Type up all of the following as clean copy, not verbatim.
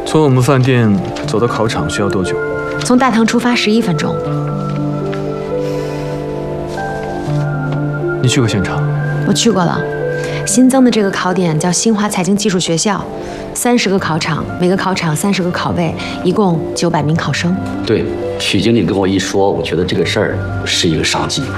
从我们饭店走到考场需要多久？ 从大堂出发11分钟。 你去过现场？ 我去过了。新增的这个考点叫新华财经技术学校，30个考场，每个考场30个考位，一共900名考生。 对，许经理跟我一说，我觉得这个事儿是一个商机。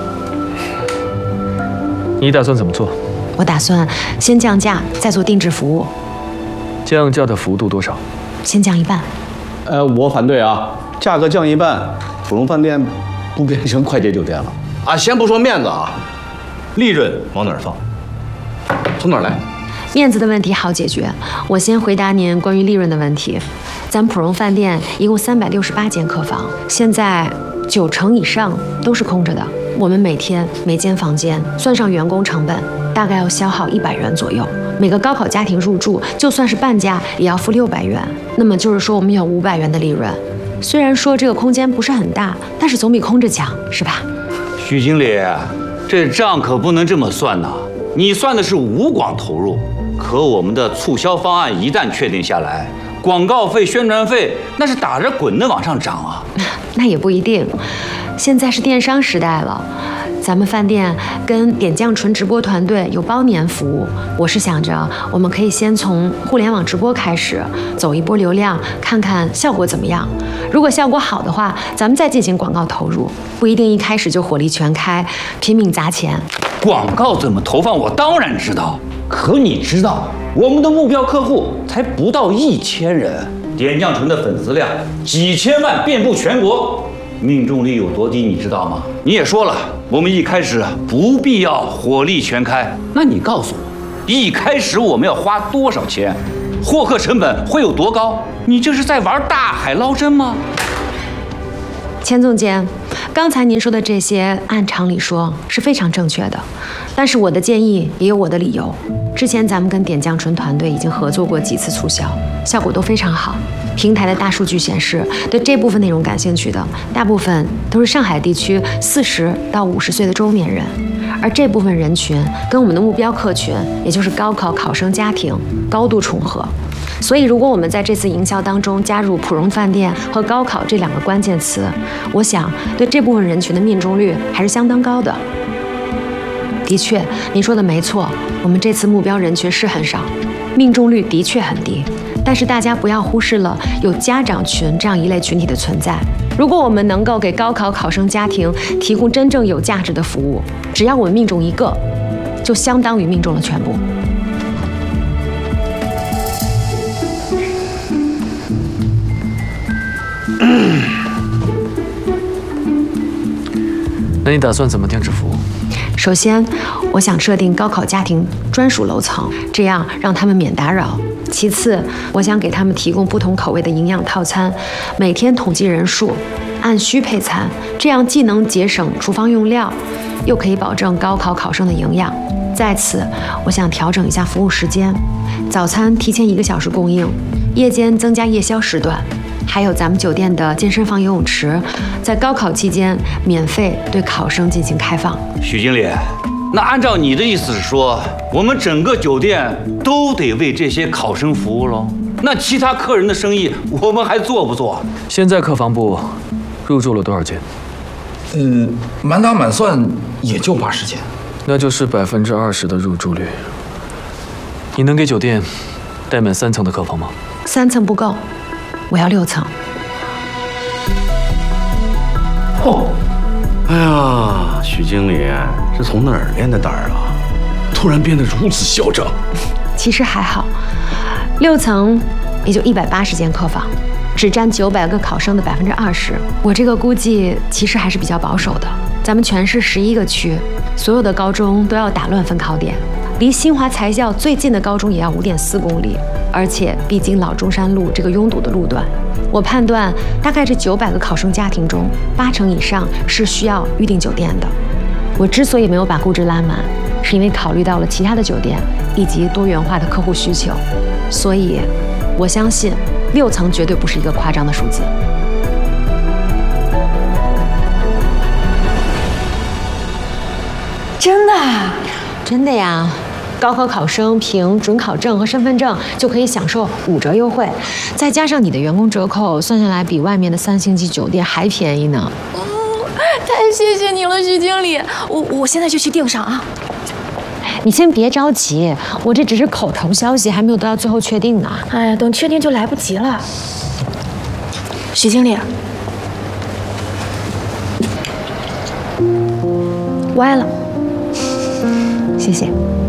你打算怎么做？ 我打算先降价，再做定制服务。 降价的幅度多少？ 先降一半。 我反对啊，价格降一半，普荣饭店不变成快捷酒店了。 啊，先不说面子啊，利润往哪儿放？从哪儿来？ 面子的问题好解决，我先回答您关于利润的问题。咱普荣饭店一共368间客房，现在90%以上都是空着的。我们每天每间房间算上员工成本，大概要消耗100元左右。每个高考家庭入住，就算是半价也要付600元。那么就是说，我们有500元的利润。虽然说这个空间不是很大，但是总比空着强，是吧？ 许经理，这账可不能这么算呐！你算的是无广投入，可我们的促销方案一旦确定下来，广告费、宣传费那是打着滚的往上涨啊！ 那也不一定，现在是电商时代了。咱们饭店跟点酱纯直播团队有包年服务，我是想着我们可以先从互联网直播开始，走一波流量，看看效果怎么样。如果效果好的话，咱们再进行广告投入，不一定一开始就火力全开，拼命砸钱。 广告怎么投放，我当然知道。可你知道，我们的目标客户才不到1000人，点酱纯的粉丝量几千万，遍布全国。命中率有多低，你知道吗？你也说了，我们一开始不必要火力全开。那你告诉我，一开始我们要花多少钱？获客成本会有多高？你这是在玩大海捞针吗？ 钱总监，刚才您说的这些，按常理说是非常正确的，但是我的建议也有我的理由。之前咱们跟点酱纯团队已经合作过几次促销，效果都非常好。平台的大数据显示，对这部分内容感兴趣的，大部分都是上海地区40到50岁的中年人，而这部分人群跟我们的目标客群，也就是高考考生家庭，高度重合。所以，如果我们在这次营销当中加入普荣饭店和高考这2个关键词，我想对这部分人群的命中率还是相当高的。的确，您说的没错，我们这次目标人群是很少，命中率的确很低。但是大家不要忽视了有家长群这样一类群体的存在。如果我们能够给高考考生家庭提供真正有价值的服务，只要我们命中1个，就相当于命中了全部。 那你打算怎么定制服务？ 首先，我想设定高考家庭专属楼层，这样让他们免打扰。其次，我想给他们提供不同口味的营养套餐，每天统计人数，按需配餐，这样既能节省厨房用料，又可以保证高考考生的营养。在此，我想调整一下服务时间，早餐提前1个小时供应，夜间增加夜宵时段。还有咱们酒店的健身房、游泳池，在高考期间免费对考生进行开放。 许经理，那按照你的意思是说，我们整个酒店都得为这些考生服务喽？那其他客人的生意我们还做不做？ 现在客房部入住了多少间？ 满打满算也就80间， 那就是20%的入住率。你能给酒店带满3层的客房吗 ？3层不够，我要6层。 哎呀，许经理是从哪儿练的胆儿啊？突然变得如此嚣张。 其实还好，6层也就180间客房，只占900个考生的20%。我这个估计其实还是比较保守的。咱们全市11个区，所有的高中都要打乱分考点，离新华财校最近的高中也要5.4公里，而且必经老中山路这个拥堵的路段。我判断，大概这900个考生家庭中，80%以上是需要预订酒店的。我之所以没有把估值拉满，是因为考虑到了其他的酒店以及多元化的客户需求，所以我相信6层绝对不是一个夸张的数字。 真的？ 真的呀。 高考考生凭准考证和身份证就可以享受5折优惠，再加上你的员工折扣，算下来比外面的3星级酒店还便宜呢。 太谢谢你了，徐经理，我现在就去订上啊。 你先别着急，我这只是口头消息，还没有得到最后确定呢。 哎呀，等确定就来不及了。徐经理，歪了， 谢谢。